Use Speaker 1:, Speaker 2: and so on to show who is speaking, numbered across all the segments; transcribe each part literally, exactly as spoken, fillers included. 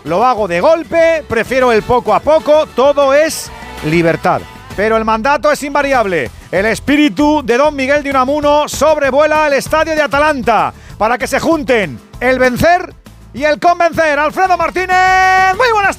Speaker 1: lo hago de golpe, prefiero el poco a poco, todo es libertad. Pero el mandato es invariable. El espíritu de don Miguel de Unamuno sobrevuela el estadio de Atalanta para que se junten el vencer y el convencer. Alfredo Martínez, muy buenas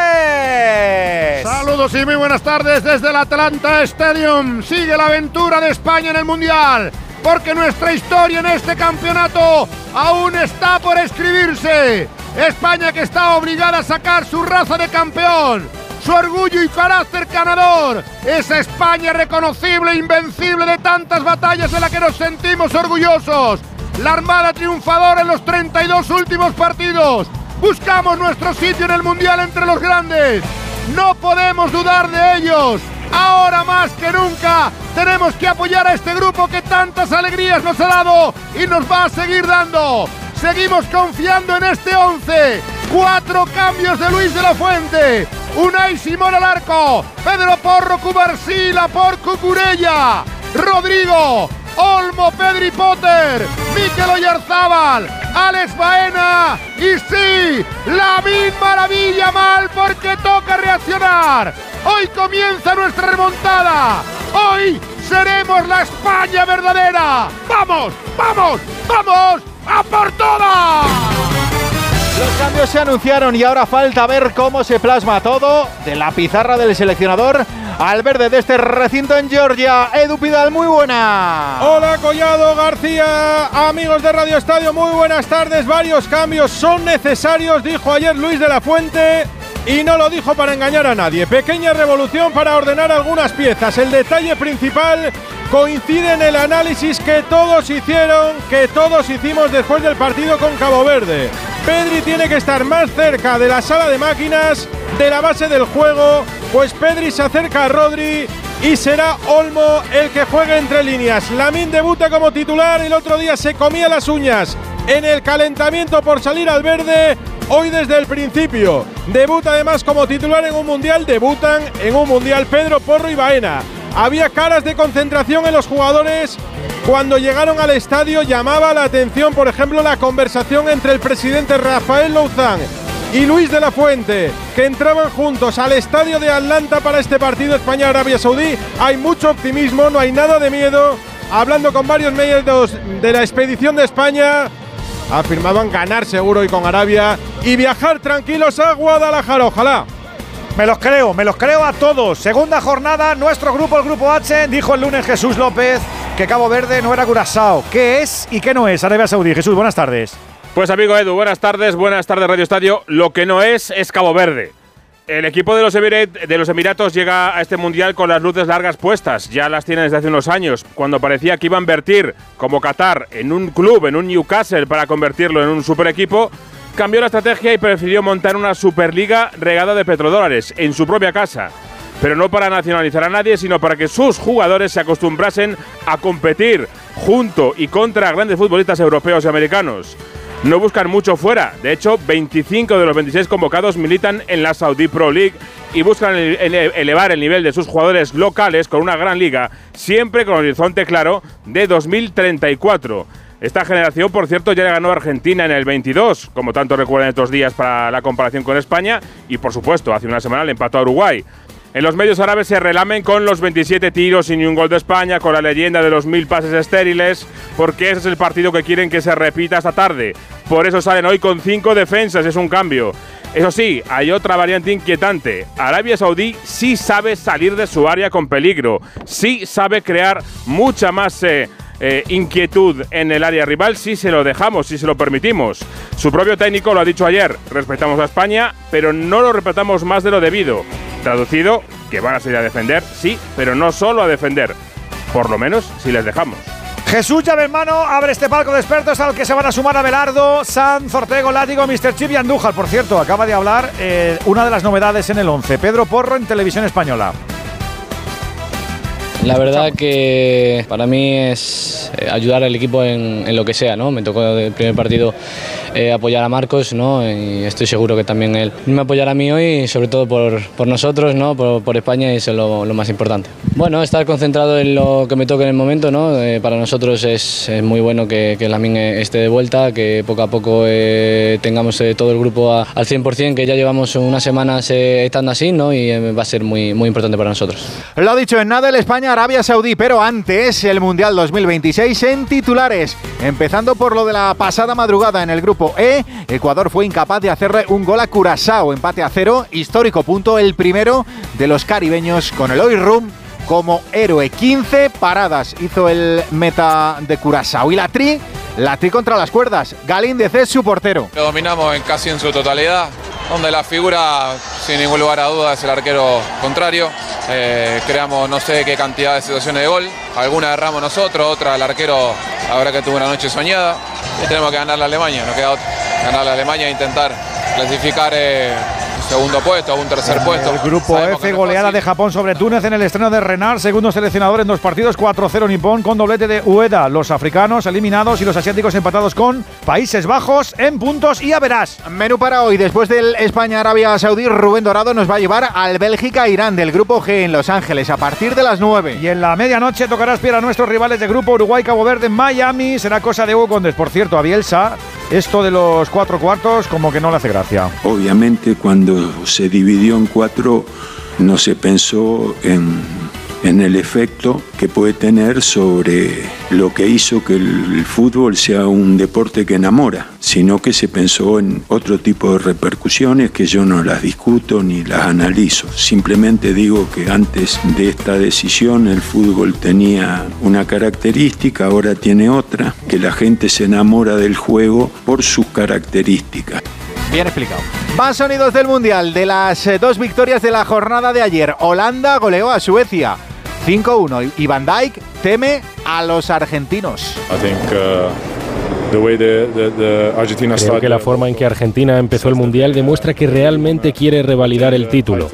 Speaker 1: tardes.
Speaker 2: Saludos y muy buenas tardes desde el Atalanta Stadium. Sigue la aventura de España en el Mundial, porque nuestra historia en este campeonato aún está por escribirse. España que está obligada a sacar su raza de campeón, su orgullo y carácter ganador, esa España reconocible e invencible de tantas batallas de la que nos sentimos orgullosos. La Armada triunfadora en los treinta y dos últimos partidos. Buscamos nuestro sitio en el Mundial entre los grandes. No podemos dudar de ellos. Ahora más que nunca tenemos que apoyar a este grupo que tantas alegrías nos ha dado y nos va a seguir dando. Seguimos confiando en este once. Cuatro cambios de Luis de la Fuente. Unai Simón al arco. Pedro Porro, Cubarsí, por Cucurella. Rodrigo, Olmo, Pedri Potter, Mikel Oyarzábal, Alex Baena y sí, Lamine Maravilla mal porque toca reaccionar. Hoy comienza nuestra remontada. Hoy seremos la España verdadera. ¡Vamos, vamos, vamos a por todas!
Speaker 3: Los cambios se anunciaron y ahora falta ver cómo se plasma todo de la pizarra del seleccionador al verde de este recinto en Georgia. Edu Pidal, muy buena.
Speaker 4: Hola Collado, García, amigos de Radio Estadio, muy buenas tardes. Varios cambios son necesarios, dijo ayer Luis de la Fuente, y no lo dijo para engañar a nadie. Pequeña revolución para ordenar algunas piezas. El detalle principal coincide en el análisis que todos hicieron, que todos hicimos después del partido con Cabo Verde. Pedri tiene que estar más cerca de la sala de máquinas, de la base del juego, pues Pedri se acerca a Rodri y será Olmo el que juegue entre líneas. Lamine debuta como titular, el otro día se comía las uñas en el calentamiento por salir al verde. Hoy desde el principio debuta además como titular en un mundial, debutan en un mundial Pedro Porro y Baena. Había caras de concentración en los jugadores cuando llegaron al estadio. Llamaba la atención, por ejemplo, la conversación entre el presidente Rafael Louzán y Luis de la Fuente, que entraban juntos al estadio de Atlanta para este partido España-Arabia Saudí. Hay mucho optimismo, no hay nada de miedo. Hablando con varios medios de la expedición de España, afirmaban ganar seguro y con Arabia y viajar tranquilos a Guadalajara, ojalá.
Speaker 1: Me los creo, me los creo a todos. Segunda jornada, nuestro grupo, el Grupo H, dijo el lunes Jesús López que Cabo Verde no era Curazao. ¿Qué es y qué no es Arabia Saudí? Jesús, buenas tardes.
Speaker 5: Pues amigo Edu, buenas tardes, buenas tardes Radio Estadio. Lo que no es, es Cabo Verde. El equipo de los, Emirat, de los Emiratos llega a este Mundial con las luces largas puestas. Ya las tienen desde hace unos años, cuando parecía que iba a invertir, como Qatar, en un club, en un Newcastle, para convertirlo en un super equipo. Cambió la estrategia y prefirió montar una Superliga regada de petrodólares en su propia casa. Pero no para nacionalizar a nadie, sino para que sus jugadores se acostumbrasen a competir junto y contra grandes futbolistas europeos y americanos. No buscan mucho fuera. De hecho, veinticinco de los veintiséis convocados militan en la Saudi Pro League y buscan elevar el nivel de sus jugadores locales con una gran liga, siempre con el horizonte claro de dos mil treinta y cuatro. Esta generación, por cierto, ya le ganó a Argentina en el veintidós, como tanto recuerdan estos días para la comparación con España, y por supuesto, hace una semana le empató a Uruguay. En los medios árabes se relamen con los veintisiete tiros y ni un gol de España, con la leyenda de los mil pases estériles, porque ese es el partido que quieren que se repita esta tarde. Por eso salen hoy con cinco defensas, es un cambio. Eso sí, hay otra variante inquietante. Arabia Saudí sí sabe salir de su área con peligro, sí sabe crear mucha más eh, eh, inquietud en el área rival, si se lo dejamos, si se lo permitimos. Su propio técnico lo ha dicho ayer, respetamos a España, pero no lo respetamos más de lo debido. Traducido, que van a salir a defender, sí, pero no solo a defender, por lo menos si les dejamos.
Speaker 1: Jesús llave en mano abre este palco de expertos al que se van a sumar Abelardo, Sanz, Ortego, Látigo, míster Chip y Andújar. Por cierto, acaba de hablar eh, una de las novedades en el once, Pedro Porro en Televisión Española.
Speaker 6: La verdad que para mí es ayudar al equipo en, en lo que sea, ¿no? Me tocó el primer partido eh, apoyar a Marcos, ¿no? Y estoy seguro que también él me apoyará a mí hoy, sobre todo por, por nosotros, ¿no? Por, por España, y eso es lo, lo más importante. Bueno, estar concentrado en lo que me toque en el momento, ¿no? Eh, para nosotros es, es muy bueno que, que Lamine esté de vuelta, que poco a poco eh, tengamos eh, todo el grupo a, al cien por cien, que ya llevamos unas semanas eh, estando así, ¿no? Y eh, va a ser muy, muy importante para nosotros.
Speaker 3: Lo ha dicho en nada el España-Arabia Saudí, pero antes el Mundial dos mil veintiséis en titulares. Empezando por lo de la pasada madrugada en el grupo E, Ecuador fue incapaz de hacerle un gol a Curazao, empate a cero, histórico punto, el primero de los caribeños con el Oi Rum como héroe. quince paradas hizo el meta de Curazao. Y la tri, la tri contra las cuerdas. Galíndez es su portero.
Speaker 7: Lo dominamos en casi en su totalidad, donde la figura, sin ningún lugar a dudas, es el arquero contrario. Eh, creamos no sé qué cantidad de situaciones de gol. Algunas erramos nosotros, otras el arquero, la verdad que tuvo una noche soñada. Y tenemos que ganar la Alemania, no queda otra. Ganar la Alemania e intentar clasificar eh, segundo puesto o un tercer puesto.
Speaker 1: El grupo F, goleada de Japón sobre Túnez en el estreno de Renard, segundo seleccionador en dos partidos, cuatro cero Nippon con doblete de Ueda. Los africanos eliminados y los asiáticos empatados con Países Bajos en puntos y a verás.
Speaker 3: Menú para hoy, después del España-Arabia Saudí, Rubén Dorado nos va a llevar al Bélgica-Irán del grupo G en Los Ángeles a partir de las nueve.
Speaker 1: Y en la medianoche tocará espiar a nuestros rivales de grupo Uruguay-Cabo Verde en Miami. Será cosa de Hugo Condés. Por cierto, a Bielsa, esto de los cuatro cuartos como que no le hace gracia.
Speaker 8: Obviamente cuando se dividió en cuatro no se pensó en, en el efecto que puede tener sobre lo que hizo que el fútbol sea un deporte que enamora, sino que se pensó en otro tipo de repercusiones que yo no las discuto ni las analizo. Simplemente digo que antes de esta decisión el fútbol tenía una característica, ahora tiene otra, que la gente se enamora del juego por sus características.
Speaker 3: Bien explicado. Más sonidos del Mundial, de las eh, dos victorias de la jornada de ayer. Holanda goleó a Suecia cinco uno y Van Dijk teme a los argentinos.
Speaker 9: I think, uh... Creo
Speaker 10: que la forma en que Argentina empezó el Mundial demuestra que realmente quiere revalidar el título.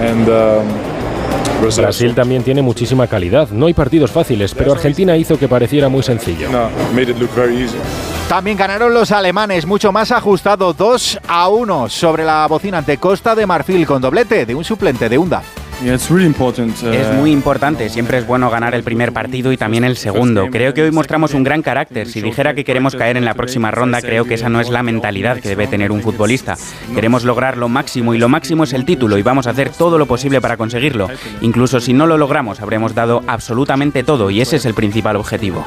Speaker 10: Brasil también tiene muchísima calidad. No hay partidos fáciles, pero Argentina hizo que pareciera muy sencillo.
Speaker 3: También ganaron los alemanes, mucho más ajustado, dos a uno sobre la bocina ante Costa de Marfil con doblete de un suplente de Unda.
Speaker 11: Es muy importante, siempre es bueno ganar el primer partido y también el segundo. Creo que hoy mostramos un gran carácter. Si dijera que queremos caer en la próxima ronda, creo que esa no es la mentalidad que debe tener un futbolista. Queremos lograr lo máximo y lo máximo es el título y vamos a hacer todo lo posible para conseguirlo. Incluso si no lo logramos, habremos dado absolutamente todo y ese es el principal objetivo.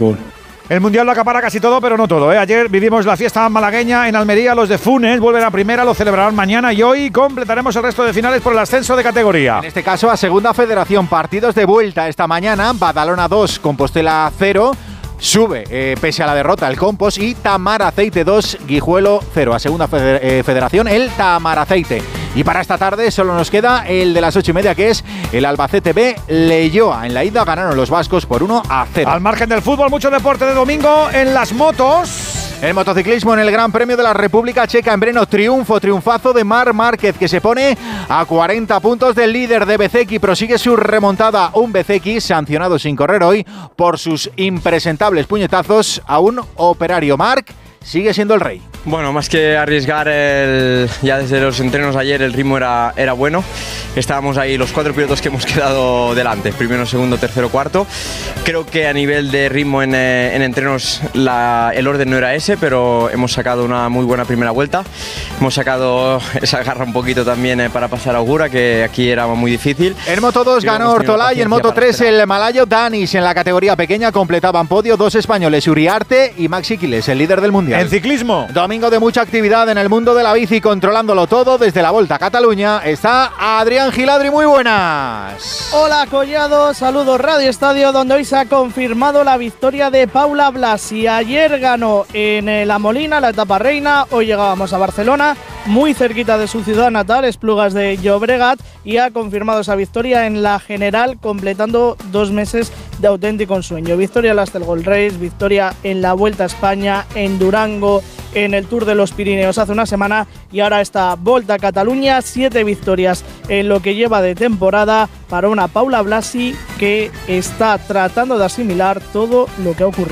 Speaker 1: El Mundial lo acapara casi todo, pero no todo, ¿eh? Ayer vivimos la fiesta malagueña en Almería. Los de Funes vuelven a primera, lo celebrarán mañana y hoy completaremos el resto de finales por el ascenso de categoría.
Speaker 3: En este caso a Segunda Federación, partidos de vuelta esta mañana. Badalona dos, Compostela cero. Sube, eh, pese a la derrota, el Compos y Tamaraceite dos, Guijuelo cero. A Segunda Federación, el Tamaraceite. Y para esta tarde solo nos queda el de las ocho y media, que es el Albacete B Leioa. En la ida ganaron los vascos por uno a cero.
Speaker 1: Al margen del fútbol, mucho deporte de domingo en las motos.
Speaker 3: El motociclismo en el Gran Premio de la República Checa en Brno, triunfo, triunfazo de Marc Márquez, que se pone a cuarenta puntos del líder de Bezzecchi, prosigue su remontada. Un Bezzecchi sancionado sin correr hoy por sus impresentables puñetazos a un operario. Marc sigue siendo el rey.
Speaker 12: Bueno, más que arriesgar, el, ya desde los entrenos ayer el ritmo era, era bueno. Estábamos ahí los cuatro pilotos que hemos quedado delante, primero, segundo, tercero, cuarto. Creo que a nivel de ritmo en, en entrenos la, el orden no era ese, pero hemos sacado una muy buena primera vuelta. Hemos sacado esa garra un poquito también para pasar a Augura, que aquí era muy difícil.
Speaker 3: En Moto dos ganó Ortolá y en Moto tres el malayo Danis. En la categoría pequeña completaban podio dos españoles, Uriarte y Maxi Quiles, el líder del Mundial.
Speaker 1: En ciclismo,
Speaker 3: domingo de mucha actividad en el mundo de la bici, controlándolo todo desde la Volta a Cataluña. Está Adrián Giladri, muy buenas.
Speaker 13: Hola Collado, saludos Radio Estadio, donde hoy se ha confirmado la victoria de Paula Blasi. Ayer ganó en La Molina la etapa reina, hoy llegábamos a Barcelona, muy cerquita de su ciudad natal, Esplugas de Llobregat, y ha confirmado esa victoria en la general, completando dos meses de auténtico ensueño. Victoria en la Astelgold Race, victoria en la Vuelta a España, en Durango, en el Tour de los Pirineos hace una semana y ahora esta Volta a Cataluña, siete victorias en lo que lleva de temporada para una Paula Blasi que está tratando de asimilar todo lo que ha ocurrido.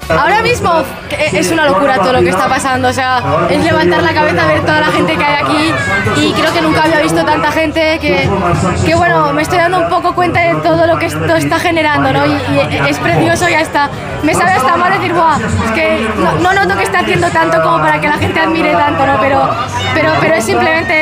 Speaker 9: Ahora mismo es una locura todo lo que está pasando, o sea, es levantar la cabeza, ver toda la gente que hay aquí y creo que nunca había visto tanta gente que, que bueno, me estoy dando un poco cuenta de todo lo que esto está generando, ¿no? Y, y es precioso y hasta, me sabe hasta mal decir, ¡buah! Es que no, no noto que esté haciendo tanto como para que la gente admire tanto, ¿no? Pero, pero, pero es simplemente